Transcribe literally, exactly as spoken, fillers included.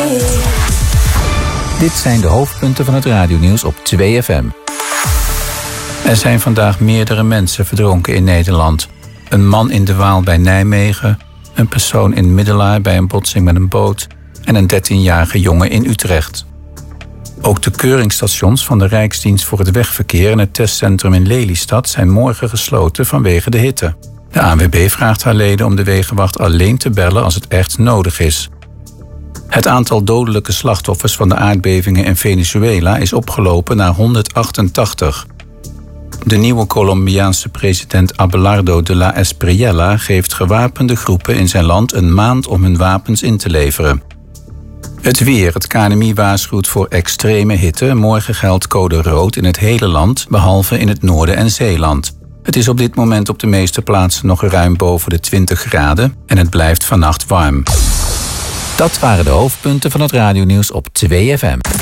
Dit zijn de hoofdpunten van het radionieuws op twee F M. Er zijn vandaag meerdere mensen verdronken in Nederland. Een man in de Waal bij Nijmegen, een persoon in Middelaar bij een botsing met een boot en een dertienjarige jongen in Utrecht. Ook de keuringsstations van de Rijksdienst voor het Wegverkeer en het testcentrum in Lelystad zijn morgen gesloten vanwege de hitte. De A N W B vraagt haar leden om de wegenwacht alleen te bellen als het echt nodig is. Het aantal dodelijke slachtoffers van de aardbevingen in Venezuela is opgelopen naar honderdachtentachtig. De nieuwe Colombiaanse president Abelardo de la Espriella geeft gewapende groepen in zijn land een maand om hun wapens in te leveren. Het weer. Het K N M I waarschuwt voor extreme hitte. Morgen geldt code rood in het hele land, behalve in het noorden en Zeeland. Het is op dit moment op de meeste plaatsen nog ruim boven de twintig graden en het blijft vannacht warm. Dat waren de hoofdpunten van het radionieuws op twee F M.